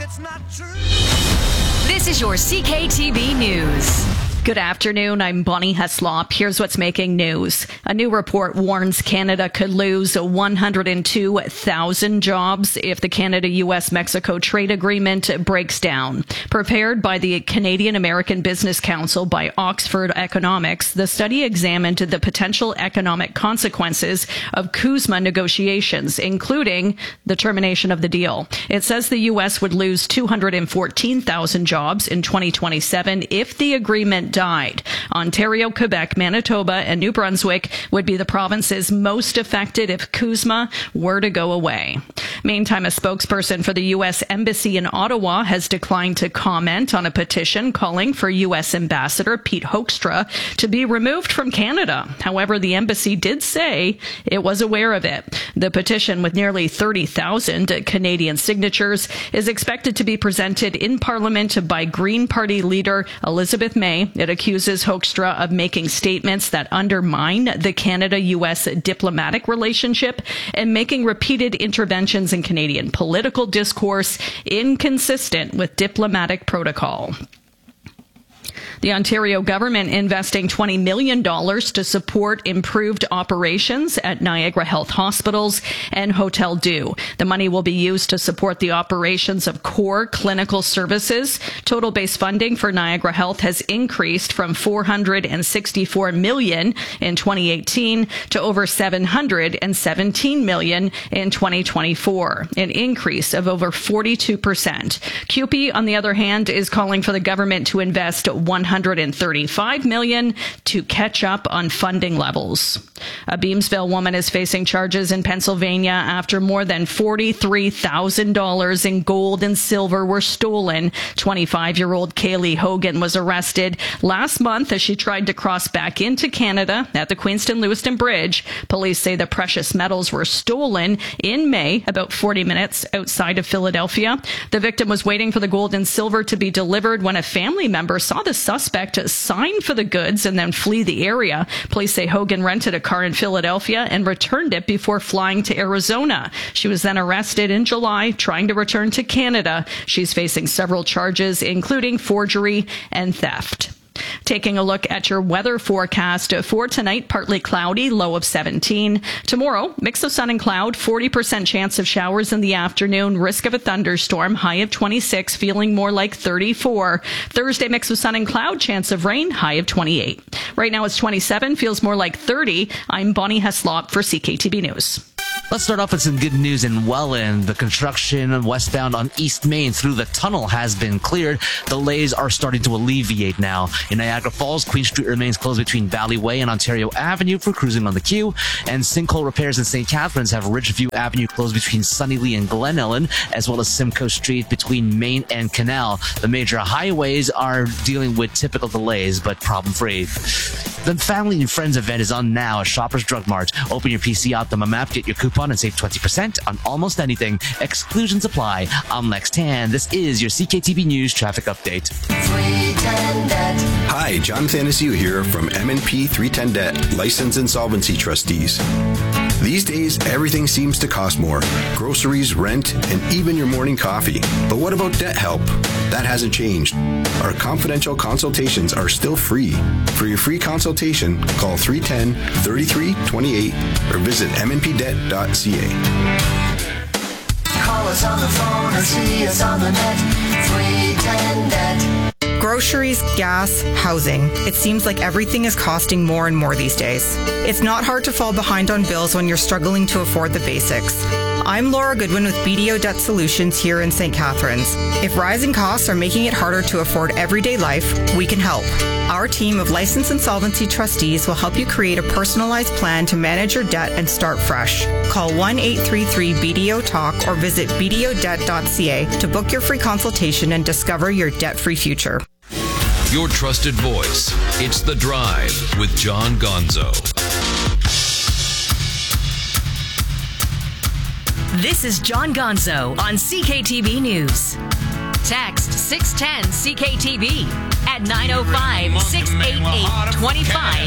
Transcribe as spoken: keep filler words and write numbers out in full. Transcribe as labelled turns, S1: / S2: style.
S1: that's not true.
S2: This is your C K T V News. Good afternoon. I'm Bonnie Heslop. Here's what's making news. A new report warns Canada could lose one hundred two thousand jobs if the Canada-U S Mexico trade agreement breaks down. Prepared by the Canadian American Business Council by Oxford Economics, the study examined the potential economic consequences of CUSMA negotiations, including the termination of the deal. It says the U S would lose two hundred fourteen thousand jobs in twenty twenty-seven if the agreement died. Ontario, Quebec, Manitoba, and New Brunswick would be the provinces most affected if CUSMA were to go away. Meantime, a spokesperson for the U S Embassy in Ottawa has declined to comment on a petition calling for U S Ambassador Pete Hoekstra to be removed from Canada. However, the embassy did say it was aware of it. The petition, with nearly thirty thousand Canadian signatures, is expected to be presented in Parliament by Green Party leader Elizabeth May. It accuses Hoekstra of making statements that undermine the Canada-U S diplomatic relationship and making repeated interventions in Canadian political discourse inconsistent with diplomatic protocol. The Ontario government investing twenty million dollars to support improved operations at Niagara Health Hospitals and Hotel Dieu. The money will be used to support the operations of core clinical services. Total base funding for Niagara Health has increased from four hundred sixty-four million dollars in twenty eighteen to over seven hundred seventeen million dollars in twenty twenty-four, an increase of over forty-two percent. C U P E, on the other hand, is calling for the government to invest one hundred thirty-five million dollars to catch up on funding levels. A Beamsville woman is facing charges in Pennsylvania after more than forty-three thousand dollars in gold and silver were stolen. twenty-five-year-old Kaylee Hogan was arrested last month as she tried to cross back into Canada at the Queenston-Lewiston Bridge. Police say the precious metals were stolen in May, about forty minutes outside of Philadelphia. The victim was waiting for the gold and silver to be delivered when a family member saw the suspect sign for the goods and then flee the area. Police say Hogan rented a car in Philadelphia and returned it before flying to Arizona. She was then arrested in July, trying to return to Canada. She's facing several charges, including forgery and theft. Taking a look at your weather forecast for tonight, partly cloudy, low of seventeen. Tomorrow, mix of sun and cloud, forty percent chance of showers in the afternoon, risk of a thunderstorm, high of twenty-six, feeling more like thirty-four. Thursday, mix of sun and cloud, chance of rain, high of twenty-eight. Right now it's twenty-seven, feels more like thirty. I'm Bonnie Heslop for C K T V News.
S3: Let's start off with some good news in Welland. The construction westbound on East Main through the tunnel has been cleared. Delays are starting to alleviate now. In Niagara Falls, Queen Street remains closed between Valley Way and Ontario Avenue for cruising on the queue. And sinkhole repairs in Saint Catharines have Ridgeview Avenue closed between Sunnylee and Glen Ellen, as well as Simcoe Street between Main and Canal. The major highways are dealing with typical delays, but problem-free. The Family and Friends event is on now at Shoppers Drug Mart. Open your P C Optima app, get your coupon, and save twenty percent on almost anything. Exclusions apply. I'm Lex Tan. This is your C K T V News traffic update.
S4: Hi, John Thanasiu here from M and P three ten Debt, License Insolvency Trustees. These days, everything seems to cost more. Groceries, rent, and even your morning coffee. But what about debt help? That hasn't changed. Our confidential consultations are still free. For your free consultation, call three one zero, three three two eight or visit m n p debt dot c a.
S1: Call us on the phone or see us on the net. three ten debt.
S5: Groceries, gas, housing. It seems like everything is costing more and more these days. It's not hard to fall behind on bills when you're struggling to afford the basics. I'm Laura Goodwin with B D O Debt Solutions here in Saint Catharines. If rising costs are making it harder to afford everyday life, we can help. Our team of licensed insolvency trustees will help you create a personalized plan to manage your debt and start fresh. Call one eight three three B D O Talk or visit b d o debt dot c a to book your free consultation and discover your debt-free future.
S6: Your trusted voice. It's The Drive with John Gonzo.
S2: This is John Gonzo on C K T V News. Text six one zero C K T V at nine oh five, six eight eight, two five